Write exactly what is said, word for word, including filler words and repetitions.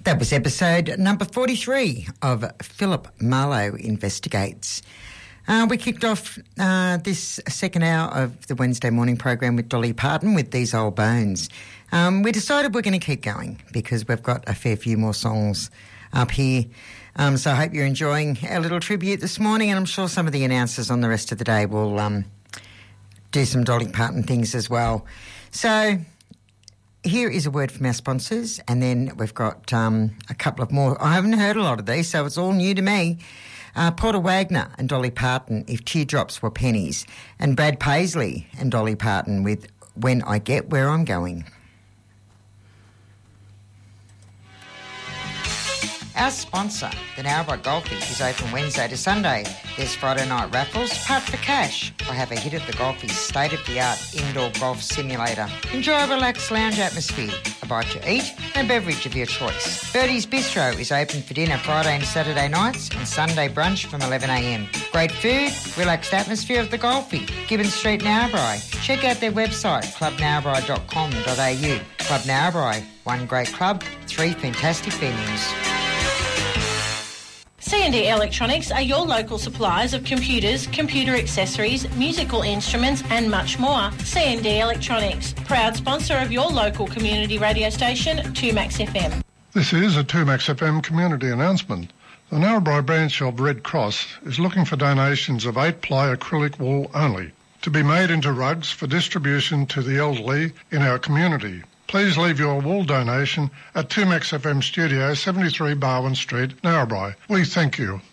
That was episode number forty-three of Philip Marlowe Investigates. Uh, we kicked off uh, this second hour of the Wednesday morning program with Dolly Parton with These Old Bones. Um, we decided we're going to keep going because we've got a fair few more songs up here. Um, so I hope you're enjoying our little tribute this morning, and I'm sure some of the announcers on the rest of the day will um, do some Dolly Parton things as well. So here is a word from our sponsors, and then we've got um, a couple of more. I haven't heard a lot of these, so it's all new to me. Uh, Porter Wagner and Dolly Parton, If Teardrops Were Pennies, and Brad Paisley and Dolly Parton with When I Get Where I'm Going. Our sponsor, the Narrabri Golfies, is open Wednesday to Sunday. There's Friday night raffles, part for cash, or have a hit at the Golfies' state-of-the-art indoor golf simulator. Enjoy a relaxed lounge atmosphere, a bite to eat, and a beverage of your choice. Birdie's Bistro is open for dinner Friday and Saturday nights, and Sunday brunch from eleven a m. Great food, relaxed atmosphere of the Golfie. Gibbons Street, Narrabri. Check out their website, club narrabri dot com dot a u. Club Narrabri, one great club, three fantastic venues. C and D Electronics are your local suppliers of computers, computer accessories, musical instruments and much more. C and D Electronics, proud sponsor of your local community radio station, two Max F M. This is a two Max F M community announcement. The Narrabri branch of Red Cross is looking for donations of eight-ply acrylic wool only to be made into rugs for distribution to the elderly in our community. Please leave your wool donation at two Max F M Studio, seventy-three Barwon Street, Narrabri. We thank you.